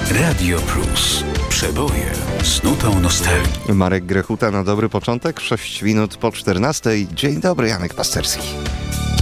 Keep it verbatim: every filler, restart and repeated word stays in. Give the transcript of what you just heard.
Radio Plus. Przeboje z nutą nostalgii. Marek Grechuta na dobry początek, sześć minut po czternastej. Dzień dobry, Janek Pasterski.